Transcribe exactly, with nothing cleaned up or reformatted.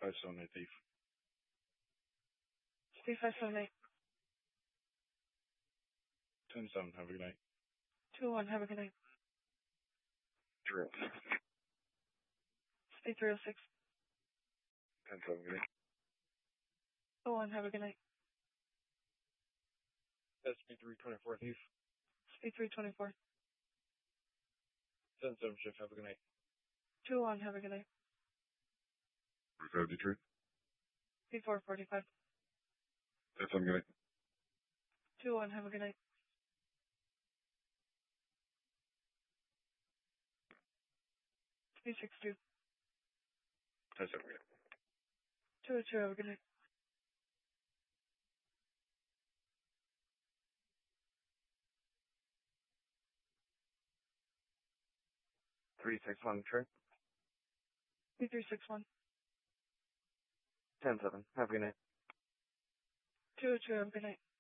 five seven eight thief. Steve five seven eight. ten seven, have a good night. two one, have a good night. three oh six. Steve three oh six. ten seven, good night. oh one, have a good night. S P three twenty-four thief. Steve three twenty-four. ten seven shift, have a good night. two one, have a good night. forty-five Detroit. P four forty-five. ten seven, good night. two one, have a good night. Steve six two. ten seven, good night. two oh two, have a good night. three six one Detroit. P three six one. ten seven, have a good night. two oh two, have a good night.